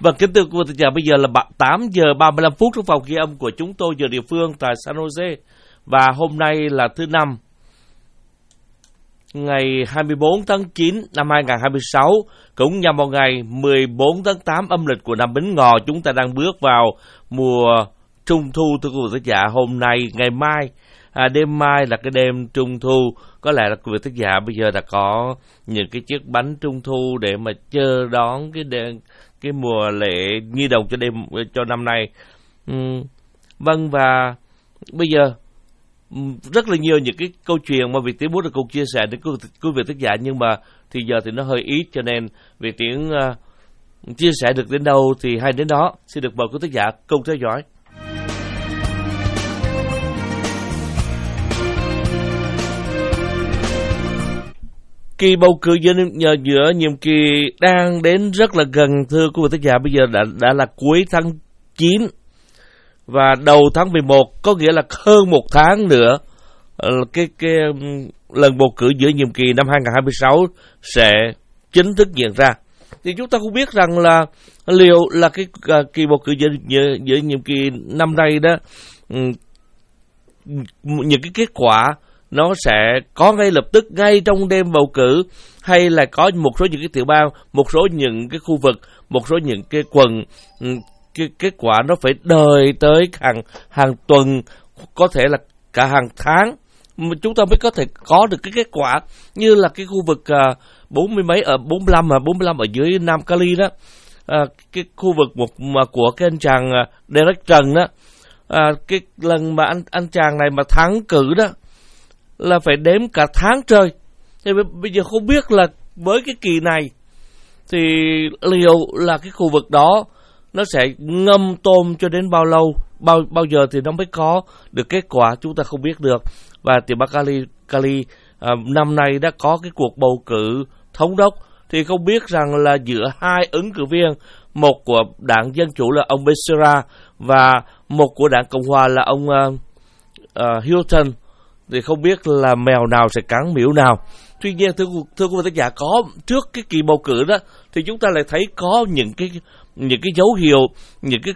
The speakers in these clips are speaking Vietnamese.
Vâng, kính thưa quý vị, bây giờ là 8 giờ 35 phút trong phòng ghi âm của chúng tôi giờ địa phương tại San Jose. Và hôm nay là thứ Năm, ngày 24 tháng 9 năm 2026, cũng nhằm vào ngày 14 tháng 8 âm lịch của năm Bính Ngọ. Chúng ta đang bước vào mùa Trung Thu, thưa quý vị thính giả. Hôm nay, ngày mai, đêm mai là cái đêm Trung Thu. Có lẽ là quý vị thính giả bây giờ đã có những cái chiếc bánh Trung Thu để mà chờ đón cái mùa lễ nhi đồng cho năm nay. Vâng, và bây giờ rất là nhiều những cái câu chuyện mà Việt Tiến muốn được cùng chia sẻ đến quý vị thính giả, nhưng mà thì giờ thì nó hơi ít, cho nên Việt Tiến chia sẻ được đến đâu thì hay đến đó. Xin được mời quý thính giả cùng theo dõi. Kỳ bầu cử giữa nhiệm kỳ đang đến rất là gần, thưa quý vị thính giả. Bây giờ đã là cuối tháng 9 và đầu tháng 11, có nghĩa là hơn một tháng nữa cái lần bầu cử giữa nhiệm kỳ năm 2026 sẽ chính thức diễn ra. Thì chúng ta cũng biết rằng là liệu là cái kỳ bầu cử giữa nhiệm kỳ năm nay đó, những cái kết quả nó sẽ có ngay lập tức, ngay trong đêm bầu cử, hay là có một số những cái tiểu bang, một số những cái khu vực, một số những cái quận, cái kết quả nó phải đợi tới hàng tuần, có thể là cả hàng tháng mà chúng ta mới có thể có được cái kết quả. Như là cái khu vực 45 ở dưới Nam Cali đó, cái khu vực của cái anh chàng Derek Trần đó, cái lần mà anh chàng này mà thắng cử đó là phải đếm cả tháng trời. Thì bây giờ không biết là với cái kỳ này thì liệu là cái khu vực đó nó sẽ ngâm tôm cho đến bao lâu, bao giờ thì nó mới có được kết quả, chúng ta không biết được. Và tiểu bang Cali năm nay đã có cái cuộc bầu cử thống đốc, thì không biết rằng là giữa hai ứng cử viên, một của đảng Dân Chủ là ông Becerra và một của đảng Cộng Hòa là ông Hilton, thì không biết là mèo nào sẽ cắn miễu nào. Tuy nhiên, thưa quý vị thính giả, có trước cái kỳ bầu cử đó thì chúng ta lại thấy có những cái dấu hiệu, những cái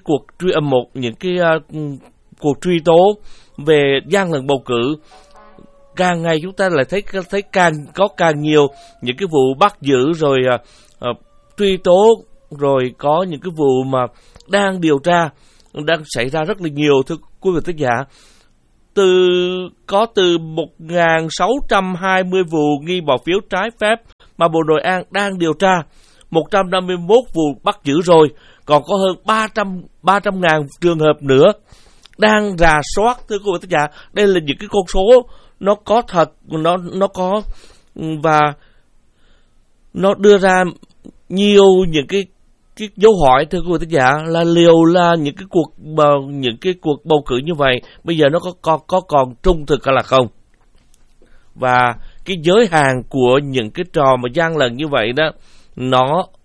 cuộc truy tố về gian lận bầu cử. Càng ngày chúng ta lại thấy càng nhiều những cái vụ bắt giữ rồi truy tố, rồi có những cái vụ mà đang điều tra, đang xảy ra rất là nhiều, thưa quý vị thính giả. Từ 1.620 vụ nghi bỏ phiếu trái phép mà Bộ Nội an đang điều tra, 151 vụ bắt giữ rồi, còn có hơn 300.000 trường hợp nữa đang rà soát, thưa quý vị thính giả. Đây là những cái con số nó có thật, nó có, và nó đưa ra nhiều những cái dấu hỏi, thưa quý vị thính giả, là liệu là những cái cuộc bầu cử như vậy bây giờ nó có còn trung thực hay là không. Và cái giới hạn của những cái trò mà gian lận như vậy đó, nó